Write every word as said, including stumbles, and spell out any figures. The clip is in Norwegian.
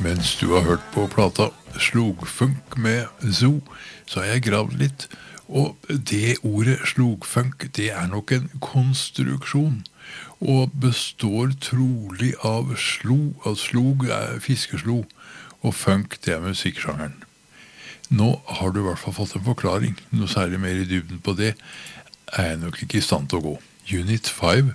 Mens du har hørt på plata Slogfunk med Zoo, så har jeg gravd litt, og det ordet slogfunk, det er nok en konstruksjon, og består trolig av slo, av slog er fiskeslo, og funk det er musikksjangeren. Nå har du i hvert fall fått en forklaring, noe særlig mer i dybden på det, er jeg nok ikke i stand til å gå. Unit fem